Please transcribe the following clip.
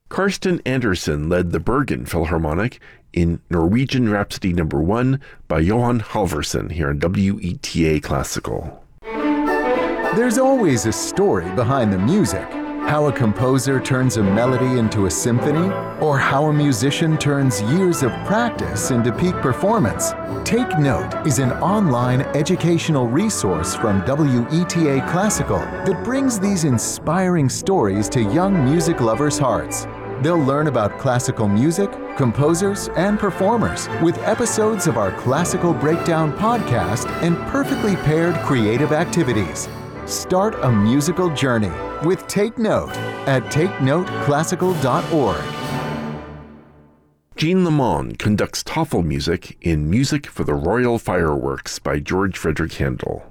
Karsten Andersen led the Bergen Philharmonic in Norwegian Rhapsody No. 1 by Johan Halvorsen here on WETA Classical. There's always a story behind the music. How a composer turns a melody into a symphony, or how a musician turns years of practice into peak performance. Take Note is an online educational resource from WETA Classical that brings these inspiring stories to young music lovers' hearts. They'll learn about classical music, composers, and performers with episodes of our Classical Breakdown podcast and perfectly paired creative activities. Start a musical journey with Take Note at takenoteclassical.org. Jean Lemon conducts Tafelmusik in Music for the Royal Fireworks by George Frederick Handel.